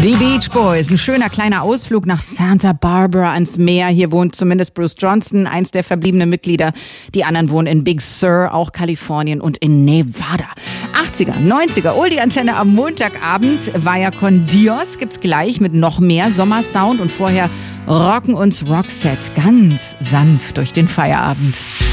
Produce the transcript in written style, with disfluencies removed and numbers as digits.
Die Beach Boys, ein schöner kleiner Ausflug nach Santa Barbara ans Meer. Hier wohnt zumindest Bruce Johnston, eins der verbliebenen Mitglieder. Die anderen wohnen in Big Sur, auch Kalifornien, und in Nevada. 80er, 90er, die Antenne am Montagabend. Vaya con Dios gibt's gleich mit noch mehr Sommersound. Und vorher rocken uns Roxette ganz sanft durch den Feierabend.